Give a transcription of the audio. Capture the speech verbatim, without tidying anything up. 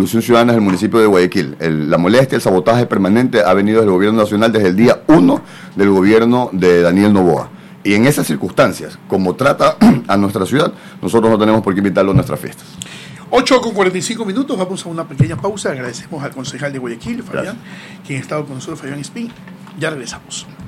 Revolución Ciudadana del municipio de Guayaquil. El, la molestia, el sabotaje permanente ha venido del gobierno nacional desde el día uno del gobierno de Daniel Noboa. Y en esas circunstancias, como trata a nuestra ciudad, nosotros no tenemos por qué invitarlo a nuestras fiestas. ocho con cuarenta y cinco minutos, vamos a una pequeña pausa. Agradecemos al concejal de Guayaquil, Fabián, Gracias. quien ha estado con nosotros, Fabián Espín. Ya regresamos.